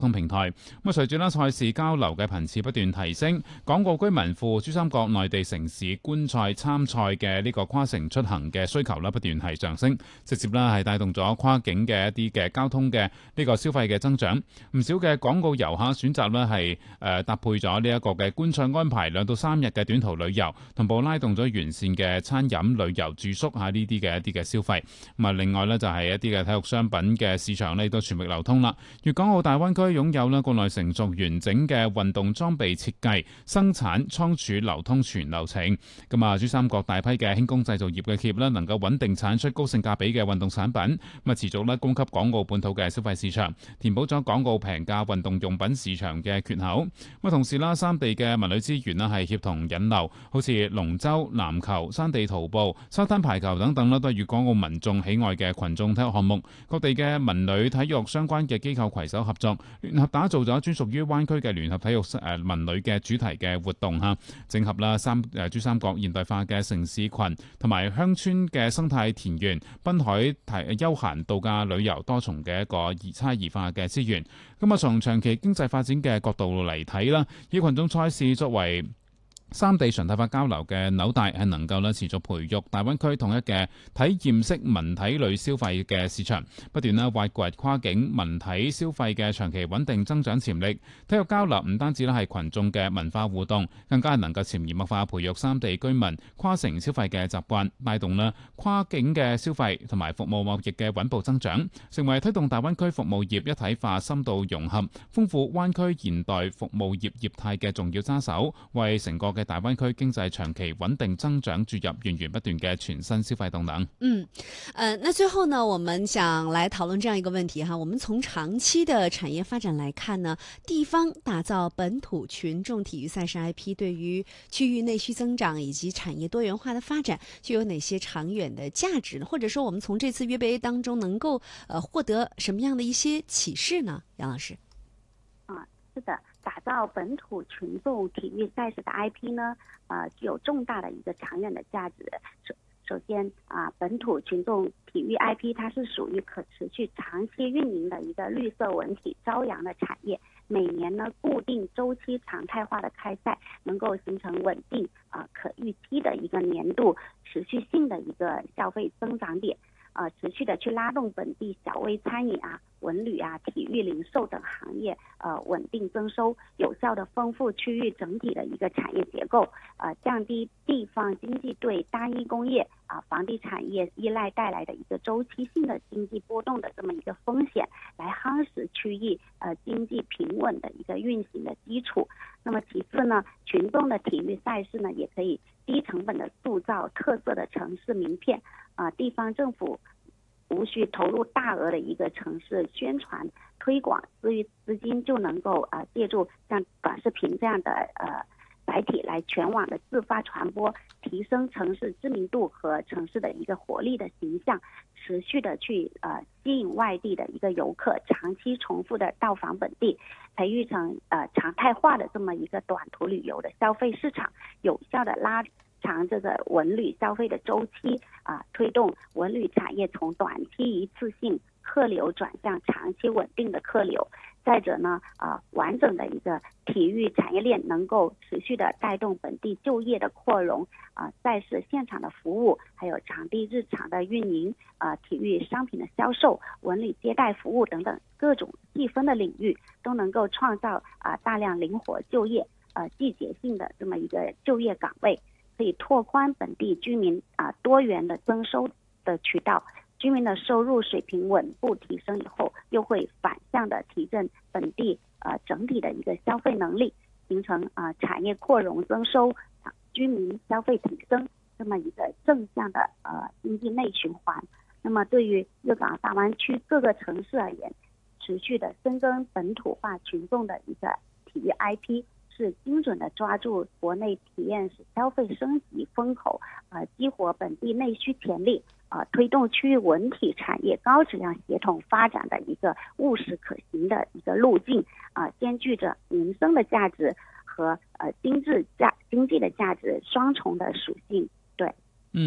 通平台。咁隨住賽事交流嘅頻次不斷提升，港澳居民赴珠三角內地城市觀賽參賽嘅呢個跨城出行嘅需求不斷係上升，直接係帶動咗跨境嘅一啲嘅交通嘅呢個消費嘅增長。唔少嘅港澳遊客選擇係搭配咗呢一個嘅觀賽安排2到3日嘅短途旅遊，同步拉動咗完善嘅餐飲、旅遊、住宿呢啲嘅一啲嘅消費。咁啊，另外就係一啲嘅體育商品嘅市場亦都全域流通啦。粵港澳大灣區擁有國內成熟完整嘅運動裝備設計、生產、倉儲、流通全流程。咁啊，珠三角大批嘅輕工製造業嘅企業能夠穩定產出高性價比嘅運動產品，咁啊持續供給港澳本土嘅消費市場，填補咗港澳平價運動用品市場嘅缺口。咁同時三地嘅文旅資源係協同引流，好似龍舟、籃球、山地徒步、沙灘排球等等都係粵港澳民眾喜愛嘅群眾體育項目。各地嘅文旅體育相關嘅機構攜手合作，聯合打造咗專屬於灣區嘅聯合體育文旅嘅主題嘅活動嚇，整合珠三角現代化嘅城市群同埋鄉村嘅生態田園、濱海休閒度假旅遊多重嘅一個差異化嘅資源。咁啊，從長期經濟發展嘅角度嚟睇啦，以群眾賽事作為三地常態化交流嘅紐帶，係能夠持續培育大灣區統一嘅體驗式文體類消費嘅市場，不斷挖掘跨境文體消費嘅長期穩定增長潛力。體育交流唔單止係群眾嘅文化互動，更加係能夠潛移默化培育三地居民跨城消費嘅習慣，帶動跨境嘅消費同埋服務貿易嘅穩步增長，成為推動大灣區服務業一體化深度融合、豐富灣區現代服務業業態嘅重要揸手，為成個嘅大灣區經濟長期穩定增長注入源源不斷嘅全新消費動能。 那最後呢，我們想來討論這樣一個問題哈，我們從長期的產業發展來看呢，地方打造本土群眾體育賽事 IP 對於區域內需增長以及產業多元化的發展具有哪些長遠的價值呢？或者說我們從這次約杯當中能夠獲得什麼樣的一些啟示呢？楊老師。 是的，打造本土群眾體育賽事的 IP 呢，具有重大的一個長遠的價值。首先本土群眾體育 IP 它是屬於可持續長期運營的一個綠色文體朝陽的產業，每年呢固定周期常態化的開賽，能夠形成穩定可預期的一個年度持續性的一個消費增長點。持續的去拉動本地小微餐飲文旅體育零售等行業穩定增收，有效的豐富區域整體的一個產業結構，降低地方經濟對單一工業房地產業依賴帶來的一個周期性的經濟波動的這麼一個風險，來夯實區域經濟平穩的一個運行的基礎。那麼其次呢，群眾的體育賽事呢，也可以低成本的塑造特色的城市名片，地方政府無需投入大額的一個城市宣傳推廣，資金就能夠借助像短視頻這樣的載體來全網的自發傳播，提升城市知名度和城市的一個活力的形象，持續的去吸引外地的一個遊客長期重複的到訪本地，培育成常態化的這麼一個短途旅遊的消費市場，有效的拉長這個文旅消費的周期，推動文旅產業從短期一次性客流轉向長期穩定的客流。再者呢，完整的一個體育產業鏈能夠持續的帶動本地就業的擴容，賽事現場的服務，還有場地日常的運營，體育商品的銷售、文旅接待服務等等各種細分的領域，都能夠創造大量靈活就業、季節性的這麼一個就業崗位。可以拓寬本地居民多元的增收的渠道，居民的收入水平穩步提升以後，又會反向的提振本地整體的一個消費能力，形成產業擴容增收、居民消費提升這麼一個正向的經濟內循環。那麼對於粵港大灣區各個城市而言，持續的深耕本土化群眾的一個體育 IP，是精準的抓住國內體驗式消費升級風口，激活本地內需潛力，推動區域文體產業高質量協同發展的一個務實可行的一個路徑，兼具着民生的價值和經濟的價值雙重的屬性。對。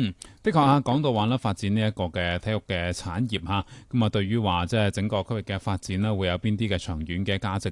的確啊，講到話咧發展呢一個嘅體育嘅產業嚇，咁啊對於話即係整個區域嘅發展咧，會有邊啲嘅長遠嘅價值